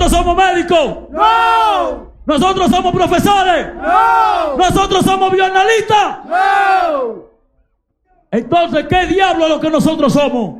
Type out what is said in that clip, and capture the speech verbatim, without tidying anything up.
Nosotros somos médicos. No. Nosotros somos profesores. No. Nosotros somos bioanalistas. No. Entonces, ¿qué diablo es lo que nosotros somos?